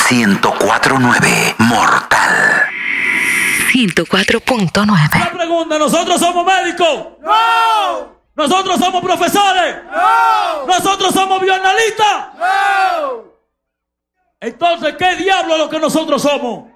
104.9 Mortal. 104.9. La pregunta, ¿nosotros somos médicos? ¡No! ¿Nosotros somos profesores? ¡No! ¿Nosotros somos bioanalistas? ¡No! Entonces, ¿qué diablo es lo que nosotros somos?